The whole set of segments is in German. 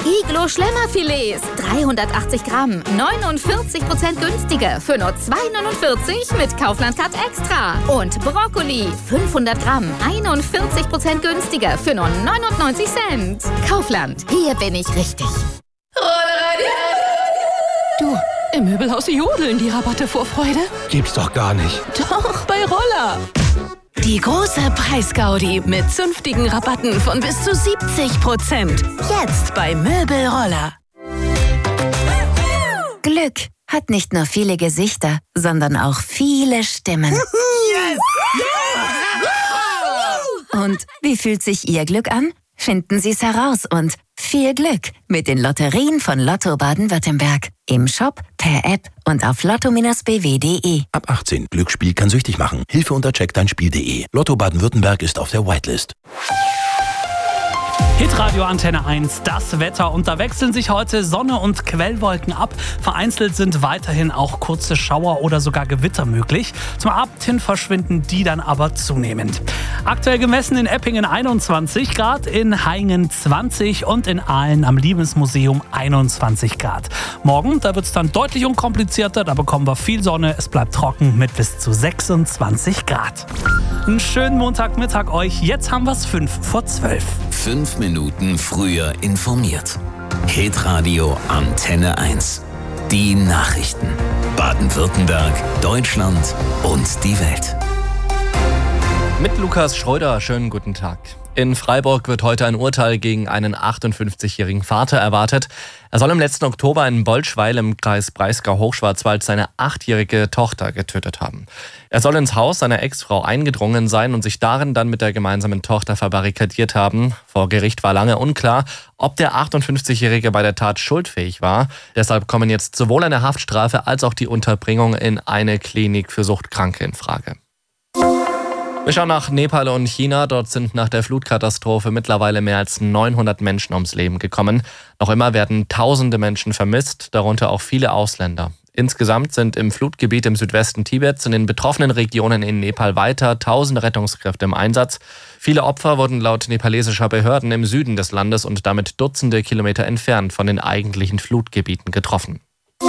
Iglo Schlemmerfilets, 380 Gramm, 49% günstiger für nur 2,49 mit Kaufland Card Extra. Und Brokkoli, 500 Gramm, 41% günstiger für nur 99 Cent. Kaufland, hier bin ich richtig. Du, im Möbelhaus jodeln die Rabatte vor Freude. Gibt's doch gar nicht. Doch, bei Roller. Die große Preisgaudi mit zünftigen Rabatten von bis zu 70%. Jetzt bei Möbelroller. Glück hat nicht nur viele Gesichter, sondern auch viele Stimmen. Yes! Und wie fühlt sich Ihr Glück an? Finden Sie es heraus und viel Glück mit den Lotterien von Lotto Baden-Württemberg. Im Shop, per App und auf lotto-bw.de. Ab 18. Glücksspiel kann süchtig machen. Hilfe unter checkdeinspiel.de. Lotto Baden-Württemberg ist auf der Whitelist. Hitradio Antenne 1, das Wetter. Und da wechseln sich heute Sonne und Quellwolken ab. Vereinzelt sind weiterhin auch kurze Schauer oder sogar Gewitter möglich. Zum Abend hin verschwinden die dann aber zunehmend. Aktuell gemessen in Eppingen 21 Grad, in Haingen 20 und in Aalen am Liebesmuseum 21 Grad. Morgen, da wird es dann deutlich unkomplizierter. Da bekommen wir viel Sonne. Es bleibt trocken mit bis zu 26 Grad. Einen schönen Montagmittag euch. Jetzt haben wir es 11:55. 5 Minuten früher informiert. Hitradio Antenne 1. Die Nachrichten. Baden-Württemberg, Deutschland und die Welt. Mit Lukas Schröder, schönen guten Tag. In Freiburg wird heute ein Urteil gegen einen 58-jährigen Vater erwartet. Er soll im letzten Oktober in Bolschweil im Kreis Breisgau-Hochschwarzwald seine 8-jährige Tochter getötet haben. Er soll ins Haus seiner Ex-Frau eingedrungen sein und sich darin dann mit der gemeinsamen Tochter verbarrikadiert haben. Vor Gericht war lange unklar, ob der 58-Jährige bei der Tat schuldfähig war. Deshalb kommen jetzt sowohl eine Haftstrafe als auch die Unterbringung in eine Klinik für Suchtkranke in Frage. Wir schauen nach Nepal und China. Dort sind nach der Flutkatastrophe mittlerweile mehr als 900 Menschen ums Leben gekommen. Noch immer werden tausende Menschen vermisst, darunter auch viele Ausländer. Insgesamt sind im Flutgebiet im Südwesten Tibets in den betroffenen Regionen in Nepal weiter tausende Rettungskräfte im Einsatz. Viele Opfer wurden laut nepalesischer Behörden im Süden des Landes und damit Dutzende Kilometer entfernt von den eigentlichen Flutgebieten getroffen.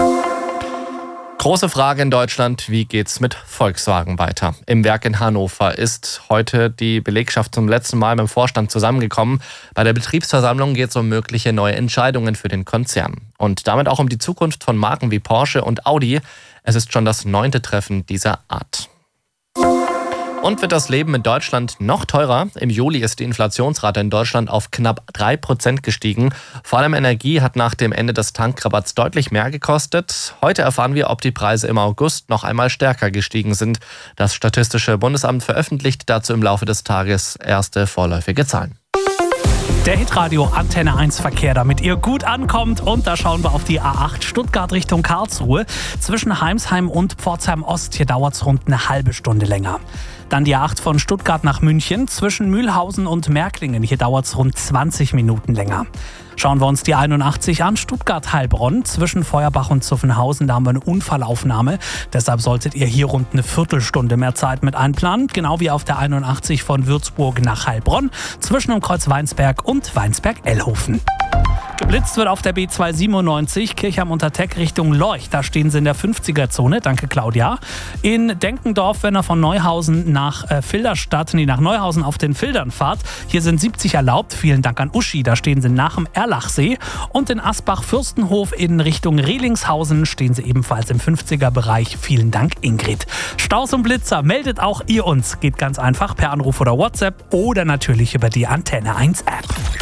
Große Frage in Deutschland, wie geht's mit Volkswagen weiter? Im Werk in Hannover ist heute die Belegschaft zum letzten Mal mit dem Vorstand zusammengekommen. Bei der Betriebsversammlung geht es um mögliche neue Entscheidungen für den Konzern. Und damit auch um die Zukunft von Marken wie Porsche und Audi. Es ist schon das 9. Treffen dieser Art. Und wird das Leben in Deutschland noch teurer? Im Juli ist die Inflationsrate in Deutschland auf knapp 3% gestiegen. Vor allem Energie hat nach dem Ende des Tankrabatts deutlich mehr gekostet. Heute erfahren wir, ob die Preise im August noch einmal stärker gestiegen sind. Das Statistische Bundesamt veröffentlicht dazu im Laufe des Tages erste vorläufige Zahlen. Der Hitradio Antenne 1 Verkehr, damit ihr gut ankommt. Und da schauen wir auf die A8 Stuttgart Richtung Karlsruhe. Zwischen Heimsheim und Pforzheim Ost, hier dauert es rund eine halbe Stunde länger. Dann die A8 von Stuttgart nach München, zwischen Mühlhausen und Märklingen. Hier dauert es rund 20 Minuten länger. Schauen wir uns die 81 an, Stuttgart-Heilbronn, zwischen Feuerbach und Zuffenhausen. Da haben wir eine Unfallaufnahme. Deshalb solltet ihr hier rund eine Viertelstunde mehr Zeit mit einplanen. Genau wie auf der 81 von Würzburg nach Heilbronn, zwischen dem Kreuz Weinsberg und Weinsberg-Ellhofen. Geblitzt wird auf der B297 Kirchheim-Unterteck Richtung Leuch. Da stehen sie in der 50er-Zone. Danke, Claudia. In Denkendorf, wenn ihr von Neuhausen nach nach Neuhausen auf den Fildern fahrt. Hier sind 70 erlaubt. Vielen Dank an Uschi. Da stehen sie nach dem Erlachsee. Und in Asbach-Fürstenhof in Richtung Rehlingshausen stehen sie ebenfalls im 50er-Bereich. Vielen Dank, Ingrid. Staus und Blitzer, meldet auch ihr uns. Geht ganz einfach per Anruf oder WhatsApp oder natürlich über die Antenne 1 App.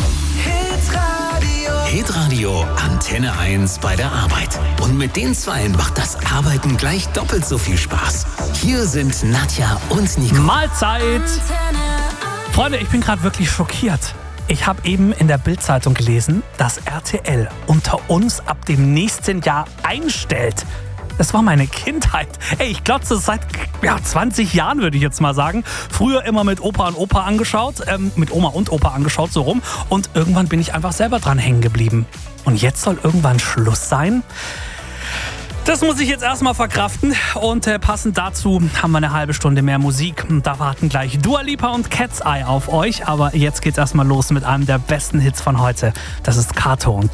Hitradio Antenne 1 bei der Arbeit. Und mit den Zweien macht das Arbeiten gleich doppelt so viel Spaß. Hier sind Nadja und Nico. Mahlzeit! Freunde, ich bin gerade wirklich schockiert. Ich habe eben in der Bild-Zeitung gelesen, dass RTL unter uns ab dem nächsten Jahr einstellt. Das war meine Kindheit. Ey, ich glotze es seit 20 Jahren, würde ich jetzt mal sagen. Früher immer mit Opa und Opa angeschaut, mit Oma und Opa angeschaut, so rum. Und irgendwann bin ich einfach selber dran hängen geblieben. Und jetzt soll irgendwann Schluss sein? Das muss ich jetzt erstmal verkraften. Und passend dazu haben wir eine halbe Stunde mehr Musik. Da warten gleich Dua Lipa und Cat's Eye auf euch. Aber jetzt geht's erstmal los mit einem der besten Hits von heute. Das ist Kato und